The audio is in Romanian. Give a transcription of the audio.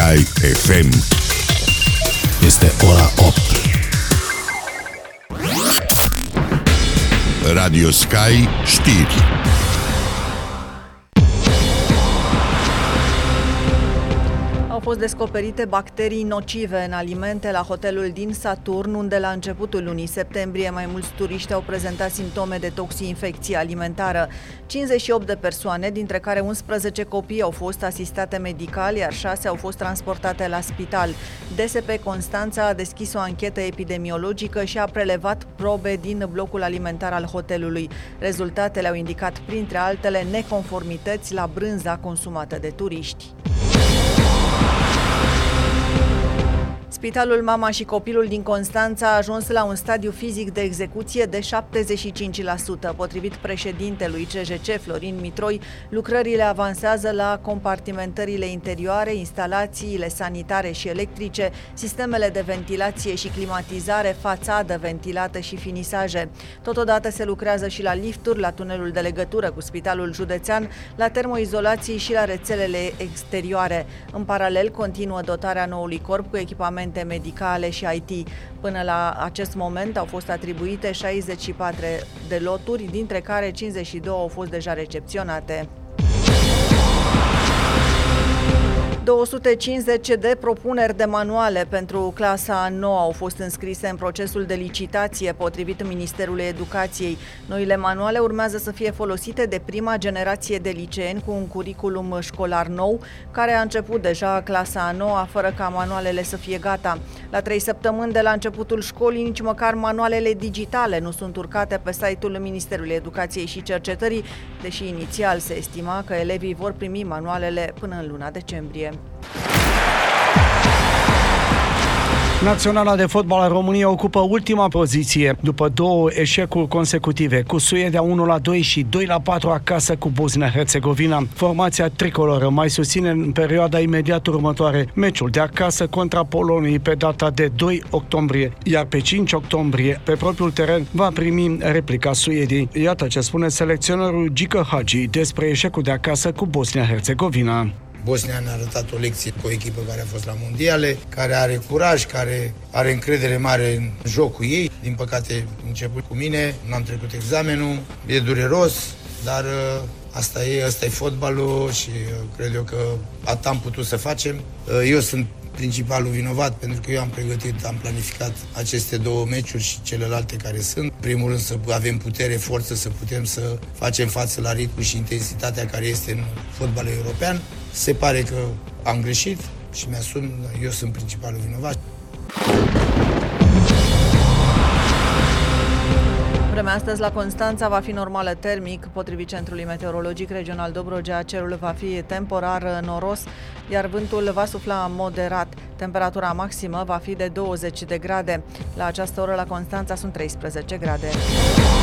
Sky FM. Este ora 8. Radio Sky știri. Au fost descoperite bacterii nocive în alimente la hotelul din Saturn, unde la începutul lunii septembrie mai mulți turiști au prezentat simptome de toxinfecție alimentară. 58 de persoane, dintre care 11 copii, au fost asistate medical, iar 6 au fost transportate la spital. DSP Constanța a deschis o anchetă epidemiologică și a prelevat probe din blocul alimentar al hotelului. Rezultatele au indicat, printre altele, neconformități la brânza consumată de turiști. Spitalul Mama și Copilul din Constanța a ajuns la un stadiu fizic de execuție de 75%. Potrivit președintelui CJC, Florin Mitroi, lucrările avansează la compartimentările interioare, instalațiile sanitare și electrice, sistemele de ventilație și climatizare, fațadă ventilată și finisaje. Totodată se lucrează și la lifturi, la tunelul de legătură cu Spitalul Județean, la termoizolații și la rețelele exterioare. În paralel, continuă dotarea noului corp cu echipamente medicale și IT. Până la acest moment au fost atribuite 64 de loturi, dintre care 52 au fost deja recepționate. 250 de propuneri de manuale pentru clasa a 9 au fost înscrise în procesul de licitație, potrivit Ministerului Educației. Noile manuale urmează să fie folosite de prima generație de liceeni cu un curriculum școlar nou, care a început deja clasa a 9, fără ca manualele să fie gata. La 3 săptămâni de la începutul școlii, nici măcar manualele digitale nu sunt urcate pe site-ul Ministerului Educației și Cercetării, deși inițial se estima că elevii vor primi manualele până în luna decembrie. Naționala de fotbal a României ocupă ultima poziție după 2 eșecuri consecutive, cu Suedia 1-2 și 2-4 acasă cu Bosnia-Herzegovina. Formația tricoloră mai susține în perioada imediat următoare meciul de acasă contra Poloniei pe data de 2 octombrie, iar pe 5 octombrie, pe propriul teren, va primi replica Suediei. Iată ce spune selecționerul Gică Hagi despre eșecul de acasă cu Bosnia-Herzegovina. Bosnia ne-a arătat o lecție cu o echipă care a fost la mondiale, care are curaj, care are încredere mare în jocul ei. Din păcate, început cu mine, n-am trecut examenul, e dureros, dar asta e fotbalul și cred eu că atât am putut să facem. Eu sunt principalul vinovat pentru că eu am pregătit, am planificat aceste 2 meciuri și celelalte care sunt. Primul rând să avem putere, forță, să putem să facem față la ritmul și intensitatea care este în fotbalul european. Se pare că am greșit și mi-asum, eu sunt principalul vinovat. Vremea astăzi la Constanța va fi normală termic. Potrivit Centrului Meteorologic Regional Dobrogea, cerul va fi temporar noros, iar vântul va sufla moderat. Temperatura maximă va fi de 20 de grade. La această oră la Constanța sunt 13 grade.